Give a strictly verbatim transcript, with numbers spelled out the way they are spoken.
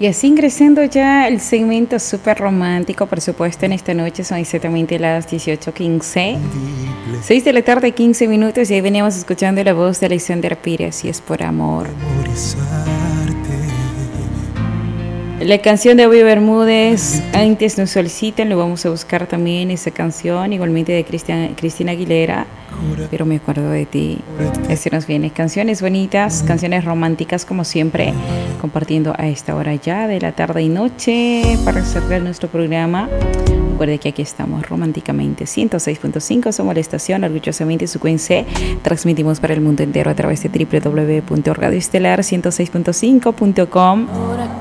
Y así ingresando ya el segmento súper romántico, por supuesto, en esta noche son exactamente las dieciocho quince, seis de la tarde, quince minutos, y ahí veníamos escuchando la voz de Alexander Pires, y es por amor. La canción de Bobby Bermúdez, Antes nos solicitan, lo vamos a buscar también, esa canción, igualmente de Cristian, Cristina Aguilera, pero me acuerdo de ti. Este nos viene, canciones bonitas, canciones románticas como siempre, compartiendo a esta hora ya de la tarde y noche para cerrar nuestro programa. Recuerde que aquí estamos románticamente, ciento seis punto cinco, somos la estación orgullosamente sucuense, transmitimos para el mundo entero a través de doble u doble u doble u punto radio estelar ciento seis punto cinco punto com.